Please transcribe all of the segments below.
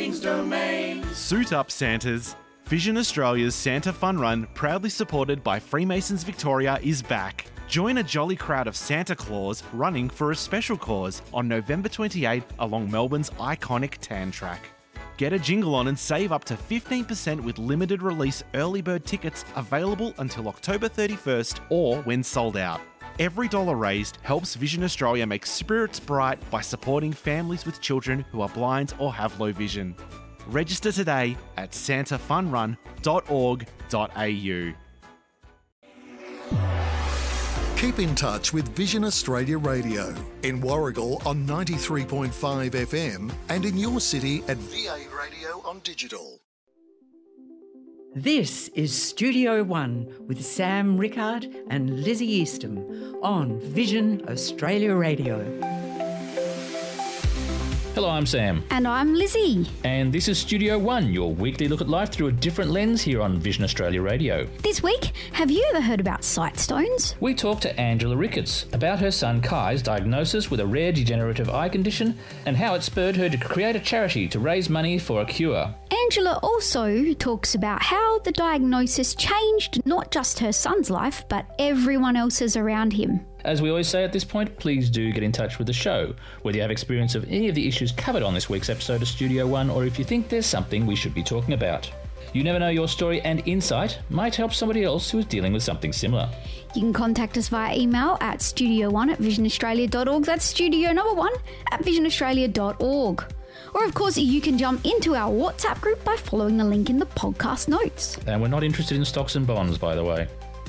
King's Domain. Suit up, Santas. Vision Australia's Santa Fun Run, proudly supported by Freemasons Victoria, is back. Join a jolly crowd of Santa Claus running for a special cause on November 28 along Melbourne's iconic Tan Track. Get a jingle on and save up to 15% with limited release early bird tickets available until October 31st or when sold out. Every dollar raised helps Vision Australia make spirits bright by supporting families with children who are blind or have low vision. Register today at santafunrun.org.au. Keep in touch with Vision Australia Radio in Warragul on 93.5 FM and in your city at VA Radio on digital. This is Studio One with Sam Rickard and Lizzie Eastham on Vision Australia Radio. Hello, I'm Sam. And I'm Lizzie. And this is Studio One, your weekly look at life through a different lens here on Vision Australia Radio. This week, have you ever heard about sight stones? We talked to Angela Ricketts about her son Kai's diagnosis with a rare degenerative eye condition and how it spurred her to create a charity to raise money for a cure. Angela also talks about how the diagnosis changed not just her son's life, but everyone else's around him. As we always say at this point, please do get in touch with the show, whether you have experience of any of the issues covered on this week's episode of Studio One, or if you think there's something we should be talking about. You never know, your story and insight might help somebody else who is dealing with something similar. You can contact us via email at studio1@visionaustralia.org. That's studio number 1 at visionaustralia.org. Or, of course, you can jump into our WhatsApp group by following the link in the podcast notes. And we're not interested in stocks and bonds, by the way.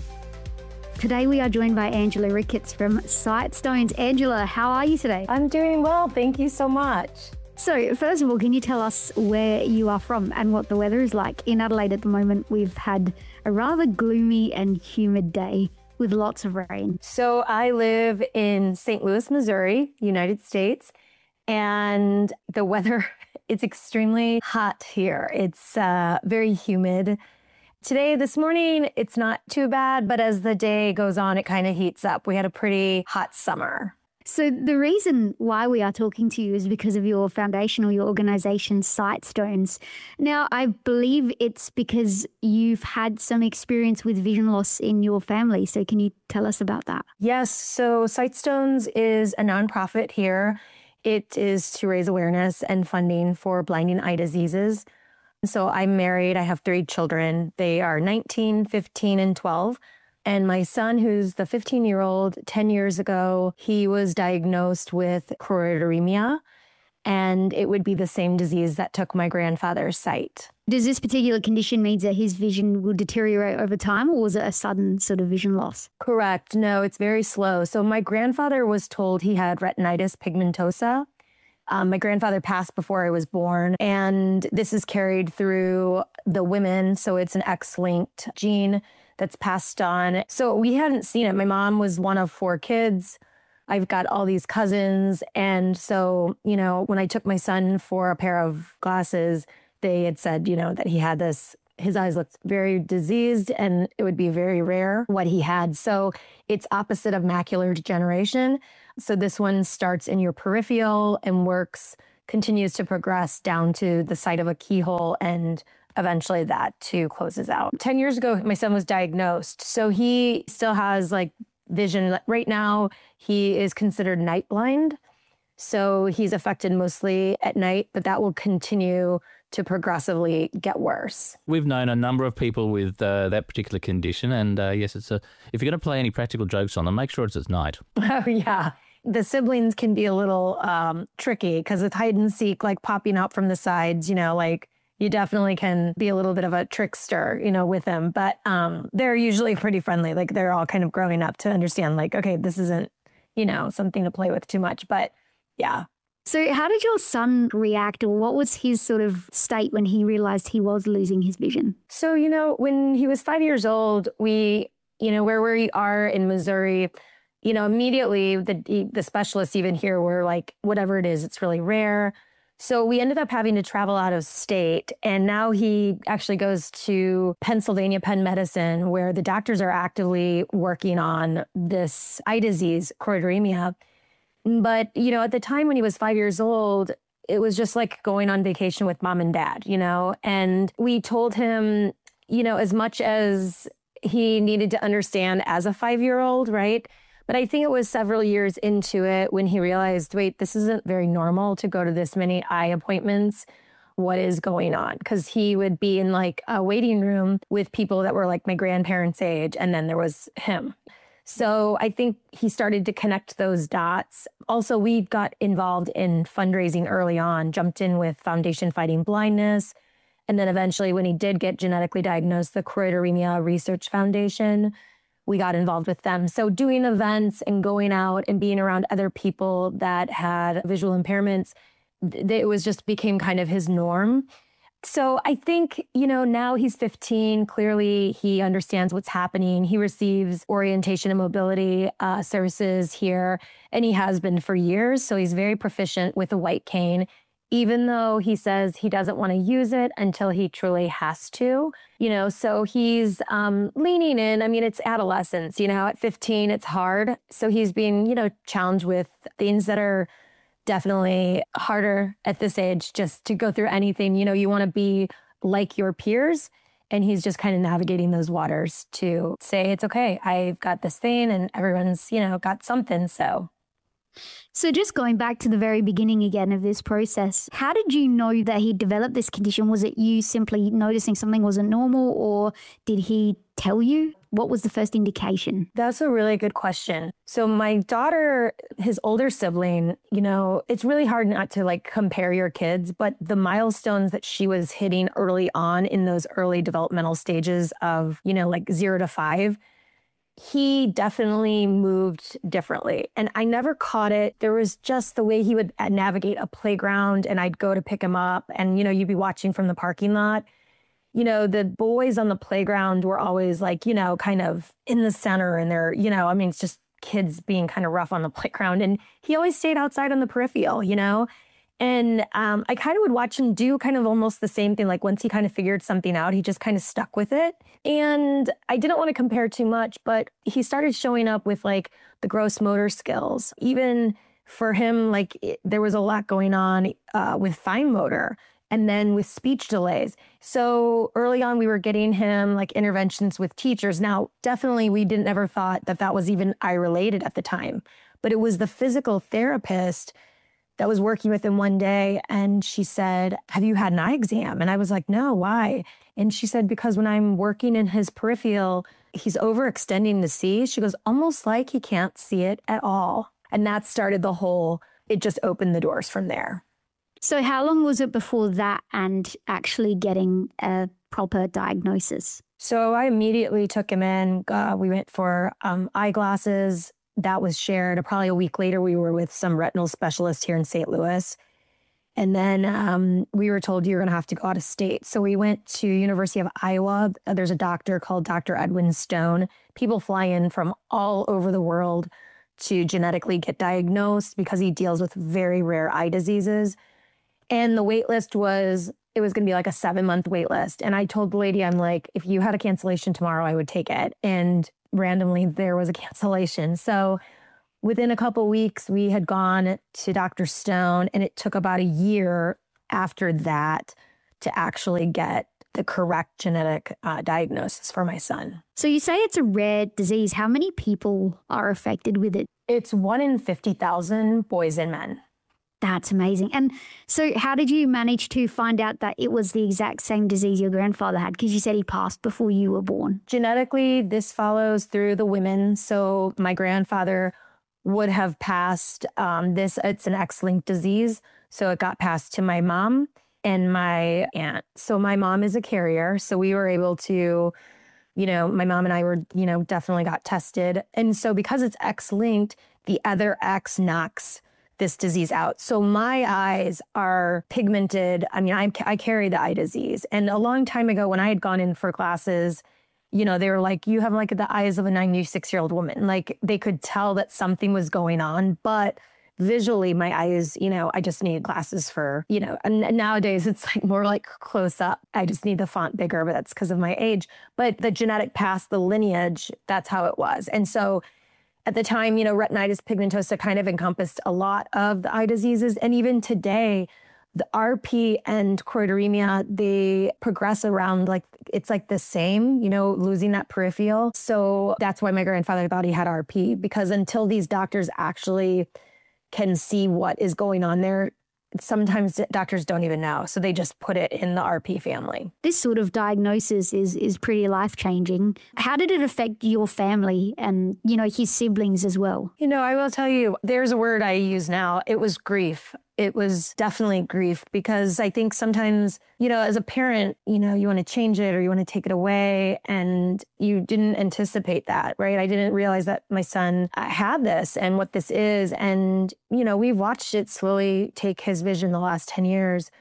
Today we are joined by Angela Ricketts from Sight Stones. Angela, how are you today? I'm doing well, thank you so much. So, first of all, can you tell us where you are from and what the weather is like? In Adelaide at the moment, we've had a rather gloomy and humid day with lots of rain. So I live in St. Louis, Missouri, United States, and the weather, it's extremely hot here. It's very humid. Today, this morning, it's not too bad, but as the day goes on, it kind of heats up. We had a pretty hot summer. So the reason why we are talking to you is because of your foundation or your organisation, Sight Stones. Now, I believe it's because you've had some experience with vision loss in your family. So can you tell us about that? Yes. So Sight Stones is a nonprofit here. It is to raise awareness and funding for blinding eye diseases. So I'm married. I have 3 children. They are 19, 15, and 12. And my son, who's the 15-year-old, 10 years ago, he was diagnosed with choroideremia, and it would be the same disease that took my grandfather's sight. Does this particular condition mean that his vision will deteriorate over time, or was it a sudden sort of vision loss? Correct. No, it's very slow. So my grandfather was told he had retinitis pigmentosa. My grandfather passed before I was born, and this is carried through the women. So it's an X-linked gene that's passed on. So we hadn't seen it. My mom was one of 4 kids. I've got all these cousins. And so, when I took my son for a pair of glasses, they had said, that he had this, his eyes looked very diseased and it would be very rare what he had. So it's opposite of macular degeneration. So this one starts in your peripheral and continues to progress down to the site of a keyhole, and eventually that too closes out. 10 years ago, my son was diagnosed. So he still has vision. Right now, he is considered night blind. So he's affected mostly at night, but that will continue to progressively get worse. We've known a number of people with that particular condition, and yes, if you're going to play any practical jokes on them, make sure it's at night. Oh, yeah. The siblings can be a little tricky because it's hide and seek, popping out from the sides, you definitely can be a little bit of a trickster, with them. But they're usually pretty friendly. They're all kind of growing up to understand, okay, this isn't, something to play with too much. But yeah. So how did your son react, or what was his sort of state when he realized he was losing his vision? So, when he was 5 years old, we, where we are in Missouri, immediately the specialists even here were like, whatever it is, it's really rare. So we ended up having to travel out of state. And now he actually goes to Pennsylvania Penn Medicine, where the doctors are actively working on this eye disease, choroideremia. But, at the time when he was 5 years old, it was just like going on vacation with mom and dad, and we told him, as much as he needed to understand as a 5-year-old, right? But I think it was several years into it when he realized, wait, this isn't very normal to go to this many eye appointments. What is going on? Because he would be in like a waiting room with people that were like my grandparents' age, and then there was him. So I think he started to connect those dots. Also, we got involved in fundraising early on, jumped in with Foundation Fighting Blindness. And then eventually, when he did get genetically diagnosed, the Choroideremia Research Foundation, we got involved with them. So doing events and going out and being around other people that had visual impairments, it was just became kind of his norm. So I think, now he's 15. Clearly, he understands what's happening. He receives orientation and mobility services here, and he has been for years. So he's very proficient with a white cane, even though he says he doesn't want to use it until he truly has to, so he's leaning in. I mean, it's adolescence, at 15, it's hard. So he's being, challenged with things that are definitely harder at this age, just to go through anything. You want to be like your peers. And he's just kind of navigating those waters to say, it's okay, I've got this thing and everyone's, got something. So just going back to the very beginning again of this process, how did you know that he developed this condition? Was it you simply noticing something wasn't normal, or did he tell you? What was the first indication? That's a really good question. So my daughter, his older sibling, it's really hard not to like compare your kids, but the milestones that she was hitting early on in those early developmental stages of, like 0 to 5, he definitely moved differently. And I never caught it. There was just the way he would navigate a playground, and I'd go to pick him up and, you'd be watching from the parking lot. The boys on the playground were always like, kind of in the center, and they're, it's just kids being kind of rough on the playground. And he always stayed outside on the peripheral, And I kind of would watch him do kind of almost the same thing. Like once he kind of figured something out, he just kind of stuck with it. And I didn't want to compare too much, but he started showing up with like the gross motor skills. Even for him, there was a lot going on with fine motor and then with speech delays. So early on, we were getting him like interventions with teachers. Now, definitely, we didn't ever thought that was even eye related at the time, but it was the physical therapist that was working with him one day. And she said, have you had an eye exam? And I was like, no, why? And she said, because when I'm working in his peripheral, he's overextending the C. She goes, almost like he can't see it at all. And that started it just opened the doors from there. So how long was it before that and actually getting a proper diagnosis? So I immediately took him in. We went for eyeglasses. That was shared. Probably a week later, we were with some retinal specialist here in St. Louis. And then we were told you're going to have to go out of state. So we went to University of Iowa. There's a doctor called Dr. Edwin Stone. People fly in from all over the world to genetically get diagnosed because he deals with very rare eye diseases. And the wait list was going to be like a 7-month wait list. And I told the lady, I'm like, if you had a cancellation tomorrow, I would take it. And randomly there was a cancellation. So within a couple of weeks, we had gone to Dr. Stone, and it took about a year after that to actually get the correct genetic diagnosis for my son. So you say it's a rare disease. How many people are affected with it? It's 1 in 50,000 boys and men. That's amazing. And so how did you manage to find out that it was the exact same disease your grandfather had? Because you said he passed before you were born. Genetically, this follows through the women. So my grandfather would have passed this. It's an X-linked disease. So it got passed to my mom and my aunt. So my mom is a carrier. So we were able to, my mom and I were, definitely got tested. And so because it's X-linked, the other X knocks this disease out. So my eyes are pigmented. I mean, I carry the eye disease. And a long time ago when I had gone in for classes, they were like, you have like the eyes of a 96-year-old woman. Like they could tell that something was going on, but visually my eyes, I just need glasses for, and nowadays it's like more like close up. I just need the font bigger, but that's because of my age. But the genetic past, the lineage, that's how it was. And so at the time, retinitis pigmentosa kind of encompassed a lot of the eye diseases. And even today, The RP and choroideremia, they progress around like, it's like the same, losing that peripheral. So that's why my grandfather thought he had RP, because until these doctors actually can see what is going on there, sometimes doctors don't even know. So they just put it in the RP family. This sort of diagnosis is pretty life-changing. How did it affect your family and, his siblings as well? I will tell you, there's a word I use now. It was grief. It was definitely grief, because I think sometimes, as a parent, you want to change it or you want to take it away, and you didn't anticipate that, right? I didn't realize that my son had this and what this is. And, we've watched it slowly take his vision the last 10 years.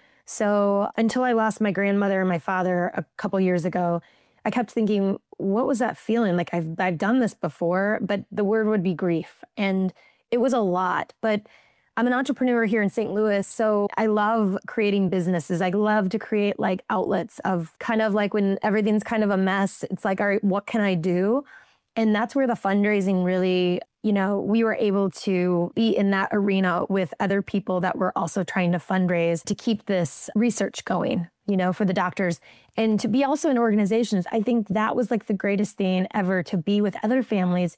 So until I lost my grandmother and my father a couple years ago, I kept thinking, what was that feeling? Like I've done this before, but the word would be grief. And it was a lot, but I'm an entrepreneur here in St. Louis, so I love creating businesses. I love to create like outlets of kind of like when everything's kind of a mess, it's like, all right, what can I do? And that's where the fundraising really, we were able to be in that arena with other people that were also trying to fundraise to keep this research going, for the doctors. And to be also in organizations, I think that was like the greatest thing ever, to be with other families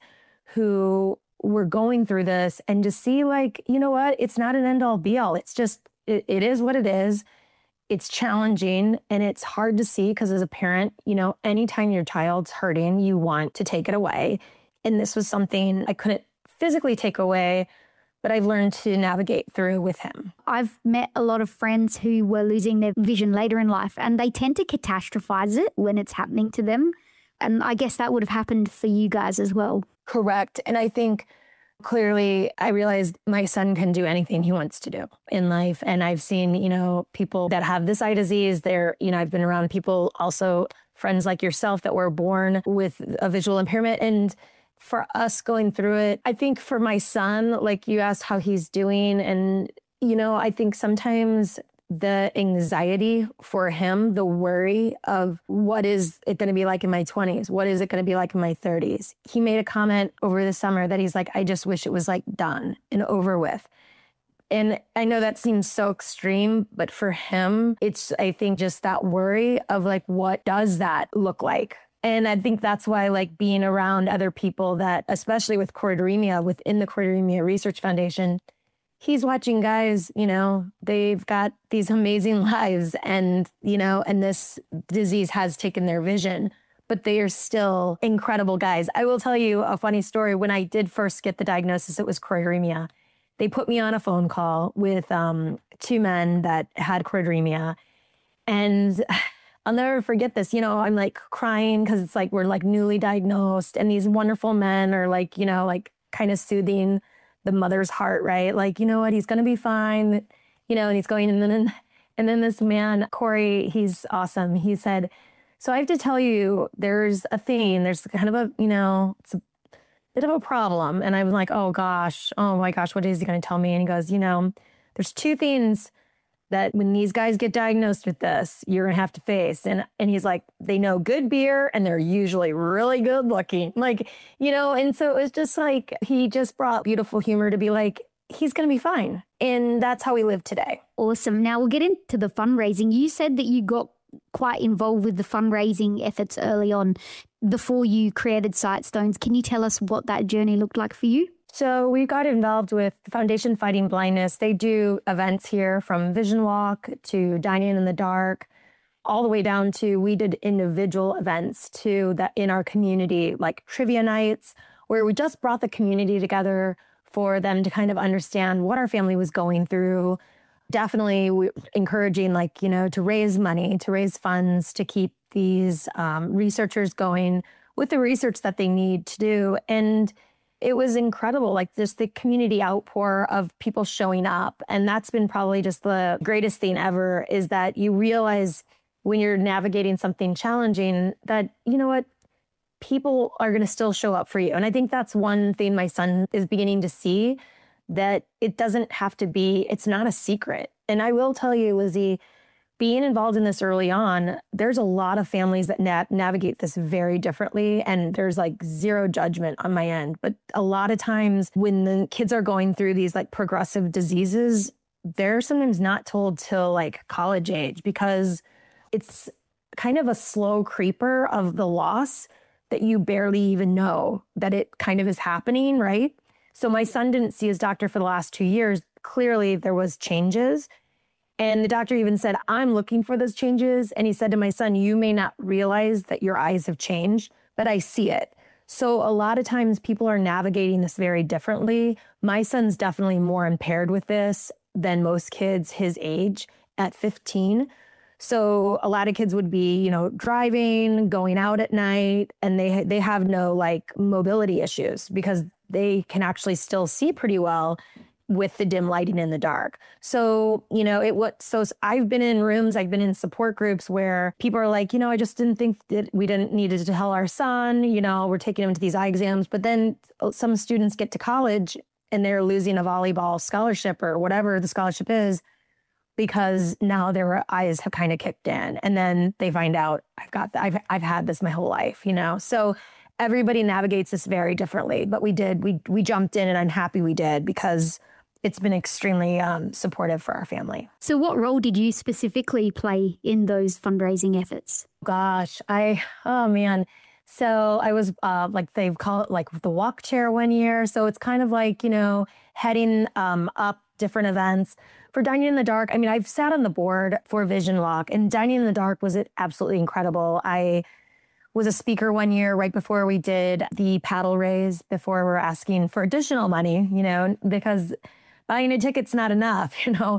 who were going through this and to see like, what, it's not an end all be all. It's just, it is what it is. It's challenging and it's hard to see, because as a parent, anytime your child's hurting, you want to take it away. And this was something I couldn't physically take away, but I've learned to navigate through with him. I've met a lot of friends who were losing their vision later in life, and they tend to catastrophize it when it's happening to them. And I guess that would have happened for you guys as well. Correct. And I think clearly I realized my son can do anything he wants to do in life. And I've seen, people that have this eye disease. I've been around people, also friends like yourself, that were born with a visual impairment. And for us going through it, I think for my son, like you asked how he's doing. And, I think sometimes the anxiety for him, the worry of what is it going to be like in my 20s? What is it going to be like in my 30s? He made a comment over the summer that he's like, I just wish it was like done and over with. And I know that seems so extreme, but for him, it's, I think, just that worry of like, what does that look like? And I think that's why like being around other people that, especially with choroideremia, within the Choroideremia Research Foundation, he's watching guys, they've got these amazing lives and, and this disease has taken their vision, but they are still incredible guys. I will tell you a funny story. When I did first get the diagnosis, it was choroideremia. They put me on a phone call with 2 men that had choroideremia. And I'll never forget this. I'm like crying because it's like we're like newly diagnosed, and these wonderful men are like, like kind of soothing the mother's heart, right? Like, what, he's going to be fine, and he's going, and then this man, Corey, he's awesome. He said, so I have to tell you, there's a thing, there's kind of a, it's a bit of a problem. And I was like, oh my gosh, what is he going to tell me? And he goes, there's 2 things that when these guys get diagnosed with this, you're going to have to face. And he's like, they know good beer and they're usually really good looking. Like, and so it was just like, he just brought beautiful humor to be like, he's going to be fine. And that's how we live today. Awesome. Now we'll get into the fundraising. You said that you got quite involved with the fundraising efforts early on before you created Sightstones. Can you tell us what that journey looked like for you? So we got involved with the Foundation Fighting Blindness. They do events here from Vision Walk to Dining in the Dark, all the way down to we did individual events too that in our community, like trivia nights, where we just brought the community together for them to kind of understand what our family was going through. Definitely encouraging to raise money, to raise funds, to keep these researchers going with the research that they need to do. And it was incredible, like just the community outpour of people showing up. And that's been probably just the greatest thing ever, is that you realize when you're navigating something challenging that, people are going to still show up for you. And I think that's one thing my son is beginning to see, that it doesn't have to be, it's not a secret. And I will tell you, Lizzie, being involved in this early on, there's a lot of families that navigate this very differently. And there's like zero judgment on my end. But a lot of times when the kids are going through these like progressive diseases, they're sometimes not told till like college age, because it's kind of a slow creeper of the loss that you barely even know that it kind of is happening, right? So my son didn't see his doctor for the last 2 years. Clearly there was changes. And the doctor even said, I'm looking for those changes. And he said to my son, you may not realize that your eyes have changed, but I see it. So a lot of times people are navigating this very differently. My son's definitely more impaired with this than most kids his age at 15. So a lot of kids would be, driving, going out at night, and they have no like mobility issues because they can actually still see pretty well with the dim lighting in the dark. So, I've been in rooms, I've been in support groups where people are like, I just didn't think that we didn't need to tell our son, we're taking him to these eye exams. But then some students get to college and they're losing a volleyball scholarship or whatever the scholarship is, because now their eyes have kind of kicked in, and then they find out I've had this my whole life, So everybody navigates this very differently, but we jumped in, and I'm happy we did, because it's been extremely supportive for our family. So what role did you specifically play in those fundraising efforts? Gosh, oh man. So I was like, they call it like the walk chair one year. So it's kind of like, heading up different events. For Dining in the Dark, I've sat on the board for Vision Lock, and Dining in the Dark was absolutely incredible. I was a speaker one year right before we did the paddle raise, before we were asking for additional money, because buying a ticket's not enough,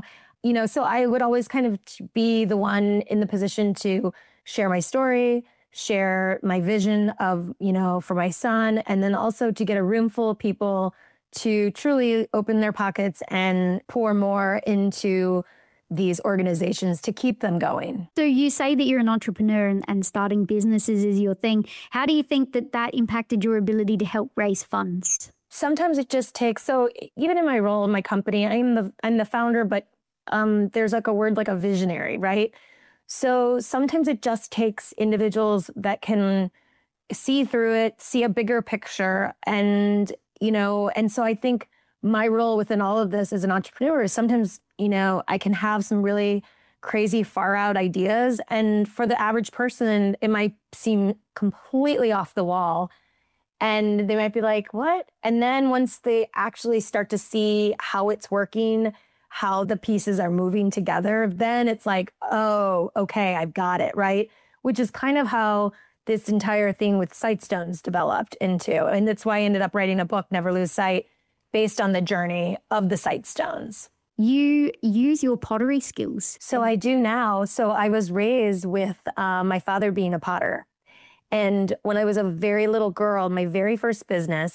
So I would always kind of be the one in the position to share my story, share my vision of, for my son, and then also to get a room full of people to truly open their pockets and pour more into these organizations to keep them going. So you say that you're an entrepreneur and starting businesses is your thing. How do you think that impacted your ability to help raise funds? Sometimes it just takes, so even in my role in my company, I'm the founder, but there's like a word like a visionary, right? So sometimes it just takes individuals that can see through it, see a bigger picture, and so I think my role within all of this as an entrepreneur is sometimes, I can have some really crazy far out ideas. And for the average person, it might seem completely off the wall. And they might be like, what? And then once they actually start to see how it's working, how the pieces are moving together, then it's like, oh, okay, I've got it, right? Which is kind of how this entire thing with Sightstones developed into. And that's why I ended up writing a book, Never Lose Sight, based on the journey of the Sightstones. You use your pottery skills. So I do now. So I was raised with my father being a potter. And when I was a very little girl, my very first business,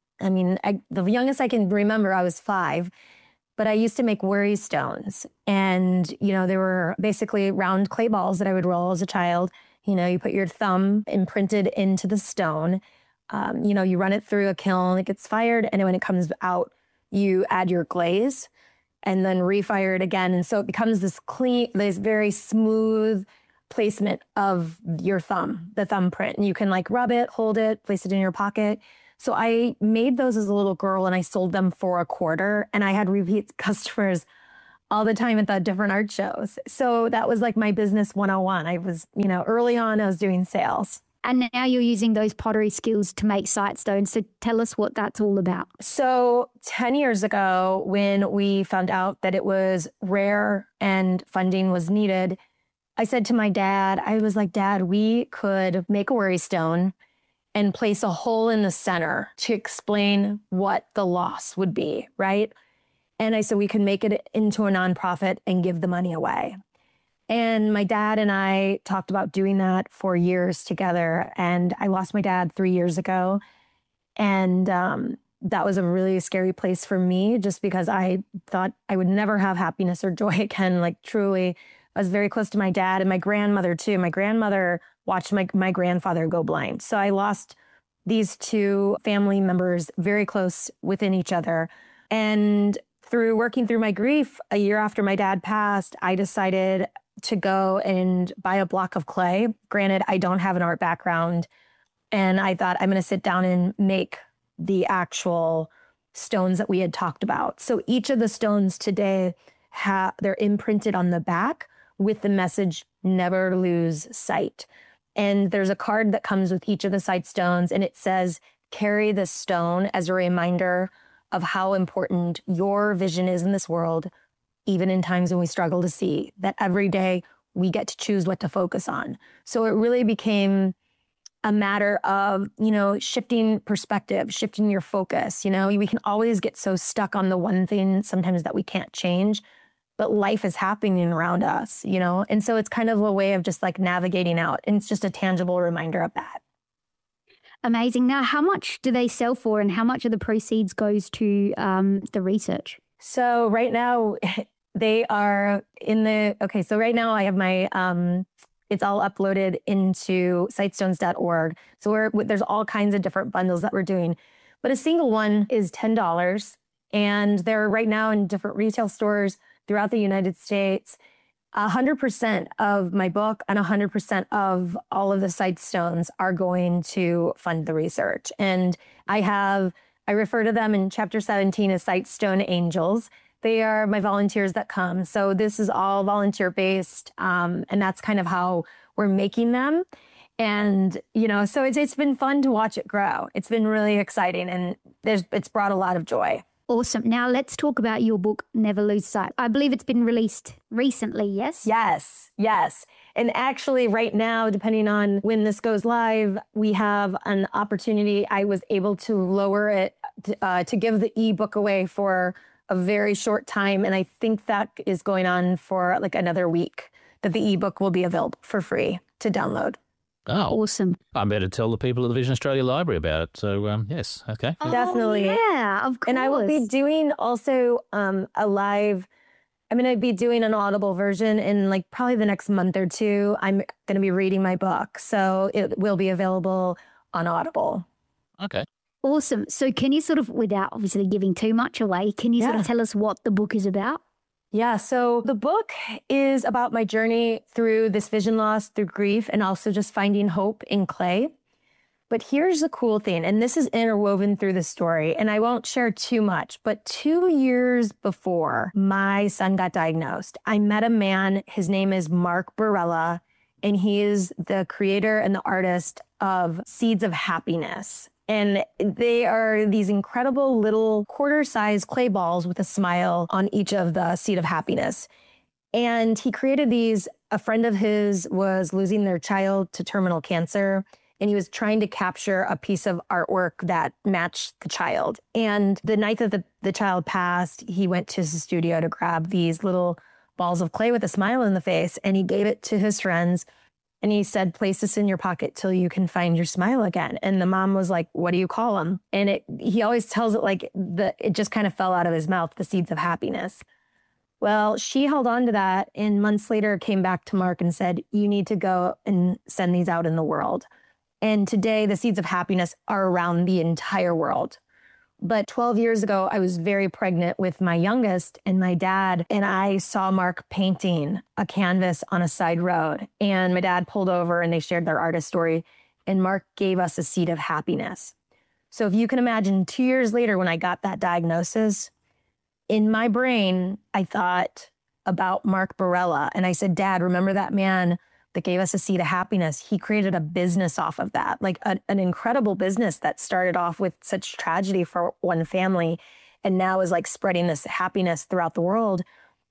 the youngest I can remember, I was 5. But I used to make worry stones. And, they were basically round clay balls that I would roll as a child. You put your thumb imprinted into the stone. You run it through a kiln, it gets fired. And when it comes out, you add your glaze and then refire it again. And so it becomes this very smooth placement of your thumb, the thumbprint. And you can like rub it, hold it, place it in your pocket. So I made those as a little girl and I sold them for $0.25. And I had repeat customers all the time at the different art shows. So that was like my business 101. I was, early on, I was doing sales. And now you're using those pottery skills to make Sightstones. So tell us what that's all about. So 10 years ago, when we found out that it was rare and funding was needed, I said to my dad, I was like, Dad, we could make a worry stone and place a hole in the center to explain what the loss would be, right? And I said, we could make it into a nonprofit and give the money away. And my dad and I talked about doing that for years together. And I lost my dad 3 years ago. And that was a really scary place for me, just because I thought I would never have happiness or joy again. Like truly, I was very close to my dad and my grandmother too. My grandmother watched my grandfather go blind. So I lost these 2 family members very close within each other. And through working through my grief, a year after my dad passed, I decided to go and buy a block of clay. Granted, I don't have an art background. And I thought, I'm going to sit down and make the actual stones that we had talked about. So each of the stones today they're imprinted on the back with the message, never lose sight. And there's a card that comes with each of the sight stones, and it says, carry this stone as a reminder of how important your vision is in this world, even in times when we struggle to see, that every day we get to choose what to focus on. So it really became a matter of, shifting perspective, shifting your focus. We can always get so stuck on the one thing sometimes that we can't change, but life is happening around us, And so it's kind of a way of just like navigating out. And it's just a tangible reminder of that. Amazing. Now, how much do they sell for and how much of the proceeds goes to the research? So right now they are so right now I have my, it's all uploaded into sightstones.org. So there's all kinds of different bundles that we're doing, but a single one is $10. And they're right now in different retail stores throughout the United States. 100% of my book and 100% of all of the sight stones are going to fund the research. And I refer to them in chapter 17 as Sightstone Angels. They are my volunteers that come. So this is all volunteer based. And that's kind of how we're making them. And, so it's been fun to watch it grow. It's been really exciting and it's brought a lot of joy. Awesome. Now let's talk about your book, Never Lose Sight. I believe it's been released recently, yes? Yes. And actually right now, depending on when this goes live, we have an opportunity. I was able to lower it to give the ebook away for a very short time. And I think that is going on for like another week, that the ebook will be available for free to download. Oh, awesome. I better tell the people at the Vision Australia Library about it. So, yes, okay. Definitely. Yeah, of course. And I will be doing also a live, I'm going to be doing an Audible version in like probably the next month or two. I'm going to be reading my book. So it will be available on Audible. Okay. Awesome. So can you sort of, without obviously giving too much away, can you sort of tell us what the book is about? Yeah, so the book is about my journey through this vision loss, through grief, and also just finding hope in clay. But here's the cool thing, and this is interwoven through the story, and I won't share too much, but 2 years before my son got diagnosed, I met a man. His name is Mark Barella, and he is the creator and the artist of Seeds of Happiness. And they are these incredible little quarter-sized clay balls with a smile on each of the Seed of Happiness. And he created these. A friend of his was losing their child to terminal cancer, and he was trying to capture a piece of artwork that matched the child. And the night that the child passed, he went to his studio to grab these little balls of clay with a smile in the face, and he gave it to his friends. And he said, place this in your pocket till you can find your smile again. And the mom was like, what do you call them? And he always tells it like it just kind of fell out of his mouth, the Seeds of Happiness. Well, she held on to that and months later came back to Mark and said, you need to go and send these out in the world. And today the Seeds of Happiness are around the entire world. But 12 years ago, I was very pregnant with my youngest and my dad, and I saw Mark painting a canvas on a side road. And my dad pulled over and they shared their artist story, and Mark gave us a seed of happiness. So if you can imagine, 2 years later, when I got that diagnosis, in my brain, I thought about Mark Barella. And I said, Dad, remember that man that gave us a seed of happiness? He created a business off of that, like an incredible business that started off with such tragedy for one family and now is like spreading this happiness throughout the world.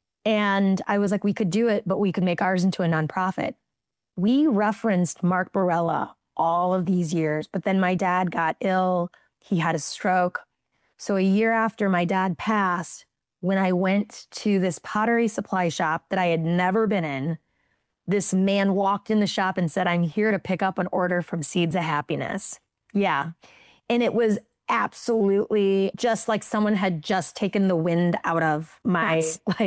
And I was like, we could do it, but we could make ours into a nonprofit. We referenced Mark Barella all of these years, but then my dad got ill. He had a stroke. So a year after my dad passed, when I went to this pottery supply shop that I had never been in, this man walked in the shop and said, I'm here to pick up an order from Seeds of Happiness. Yeah. And it was absolutely just like someone had just taken the wind out of my,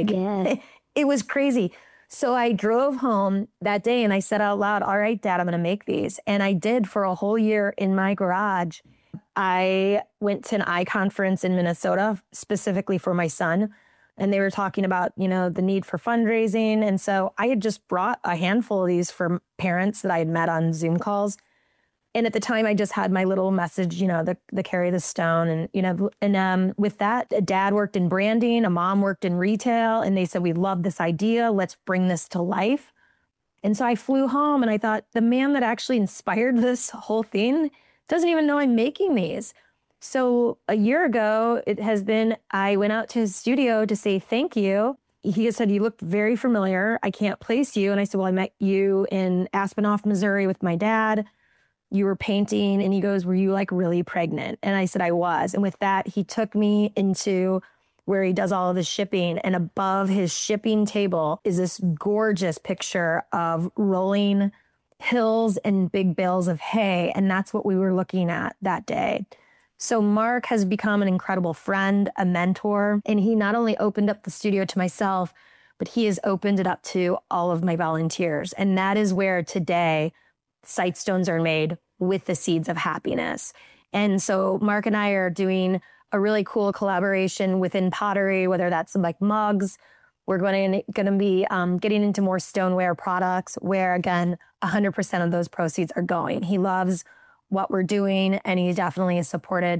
it was crazy. So I drove home that day and I said out loud, all right, Dad, I'm going to make these. And I did for a whole year in my garage. I went to an eye conference in Minnesota specifically for my son. And they were talking about, the need for fundraising. And so I had just brought a handful of these for parents that I had met on Zoom calls. And at the time, I just had my little message, the carry the stone. And with that, a dad worked in branding, a mom worked in retail, and they said, we love this idea. Let's bring this to life. And so I flew home and I thought, the man that actually inspired this whole thing doesn't even know I'm making these. So a year ago, I went out to his studio to say thank you. He said, you look very familiar. I can't place you. And I said, well, I met you in Aspenoff, Missouri with my dad. You were painting. And he goes, were you like really pregnant? And I said, I was. And with that, he took me into where he does all of his shipping. And above his shipping table is this gorgeous picture of rolling hills and big bales of hay. And that's what we were looking at that day. So Mark has become an incredible friend, a mentor, and he not only opened up the studio to myself, but he has opened it up to all of my volunteers. And that is where today Sightstones are made with the seeds of happiness. And so Mark and I are doing a really cool collaboration within pottery, whether that's like mugs. We're going to be getting into more stoneware products where, again, 100% of those proceeds are going. He loves what we're doing, and he definitely is supportive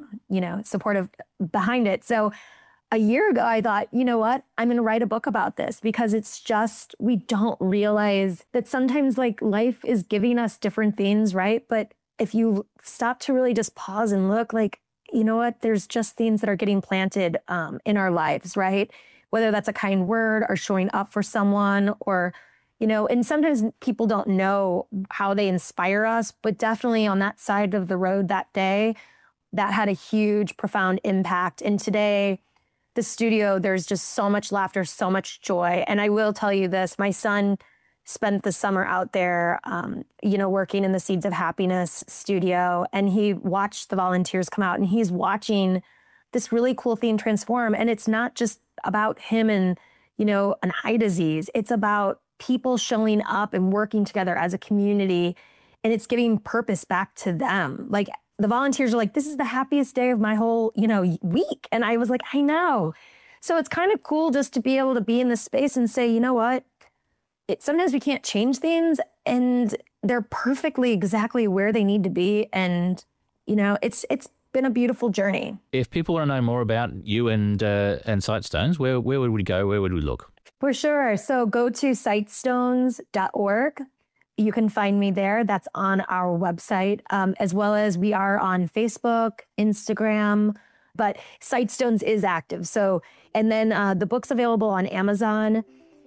behind it. So a year ago, I thought, you know what? I'm going to write a book about this, because it's just, we don't realize that sometimes like life is giving us different things, right? But if you stop to really just pause and look, like, you know what? There's just things that are getting planted in our lives, right? Whether that's a kind word or showing up for someone, or, and sometimes people don't know how they inspire us, but definitely on that side of the road that day, that had a huge, profound impact. And today, the studio, there's just so much laughter, so much joy. And I will tell you this, my son spent the summer out there, working in the Seeds of Happiness studio, and he watched the volunteers come out, and he's watching this really cool thing transform. And it's not just about him and, an eye disease. It's about people showing up and working together as a community, and it's giving purpose back to them. Like, the volunteers are like, this is the happiest day of my whole, week. And I was like, I know. So it's kind of cool just to be able to be in this space and say, you know what? Sometimes we can't change things, and they're perfectly exactly where they need to be. And, it's been a beautiful journey. If people want to know more about you and Sightstones, where would we go? Where would we look? For sure. So go to sightstones.org. You can find me there. That's on our website, as well as we are on Facebook, Instagram, but Sightstones is active. So, and then the book's available on Amazon.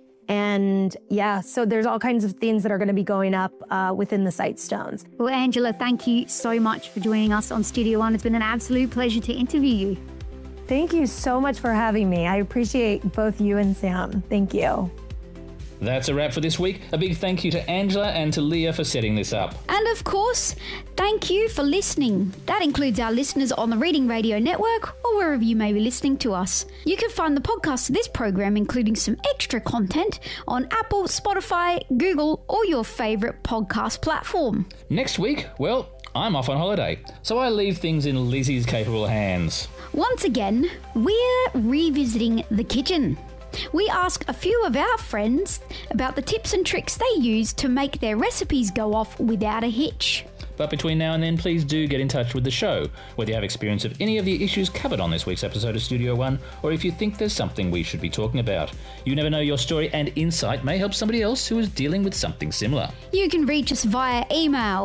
And yeah, so there's all kinds of things that are going to be going up within the Sightstones. Well, Angela, thank you so much for joining us on Studio One. It's been an absolute pleasure to interview you. Thank you so much for having me. I appreciate both you and Sam. Thank you. That's a wrap for this week. A big thank you to Angela and to Leah for setting this up. And of course, thank you for listening. That includes our listeners on the Reading Radio Network or wherever you may be listening to us. You can find the podcast of this program, including some extra content, on Apple, Spotify, Google, or your favourite podcast platform. Next week, well, I'm off on holiday, so I leave things in Lizzie's capable hands. Once again, we're revisiting the kitchen. We ask a few of our friends about the tips and tricks they use to make their recipes go off without a hitch. But between now and then, please do get in touch with the show, whether you have experience of any of the issues covered on this week's episode of Studio One, or if you think there's something we should be talking about. You never know, your story and insight may help somebody else who is dealing with something similar. You can reach us via email,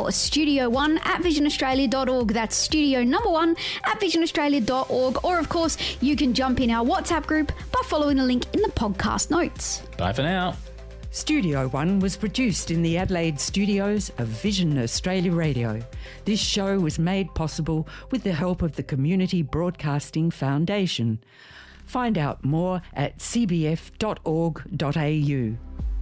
studio1@visionaustralia.org. That's studio number 1@visionaustralia.org. Or, of course, you can jump in our WhatsApp group by following the link in the podcast notes. Bye for now. Studio One was produced in the Adelaide studios of Vision Australia Radio. This show was made possible with the help of the Community Broadcasting Foundation. Find out more at cbf.org.au.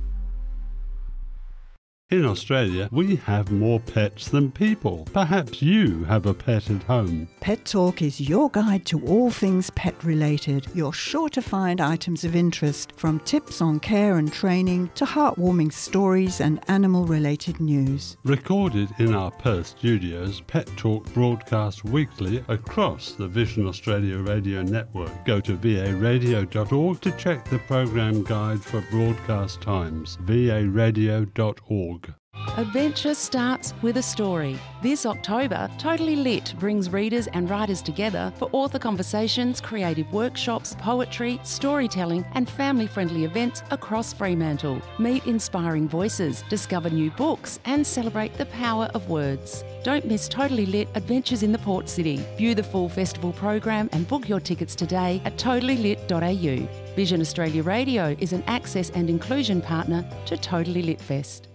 In Australia, we have more pets than people. Perhaps you have a pet at home. Pet Talk is your guide to all things pet related. You're sure to find items of interest, from tips on care and training to heartwarming stories and animal related news. Recorded in our Perth studios, Pet Talk broadcasts weekly across the Vision Australia Radio Network. Go to varadio.org to check the program guide for broadcast times. varadio.org. Adventure starts with a story. This October, Totally Lit brings readers and writers together for author conversations, creative workshops, poetry, storytelling and family-friendly events across Fremantle. Meet inspiring voices, discover new books and celebrate the power of words. Don't miss Totally Lit Adventures in the Port City. View the full festival program and book your tickets today at totallylit.au. Vision Australia Radio is an access and inclusion partner to Totally Lit Fest.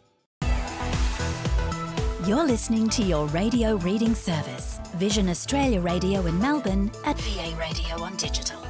You're listening to your radio reading service, Vision Australia Radio in Melbourne at VA Radio on Digital.